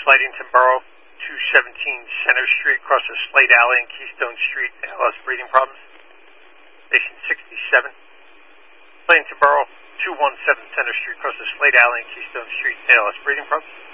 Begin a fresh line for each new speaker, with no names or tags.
Lightington Borough, 217 Center Street, across the Slate Alley and Keystone Street, ALS breathing problems. Station 67. Lightington Borough, 217 Center Street, across the Slate Alley and Keystone Street, ALS breathing problems.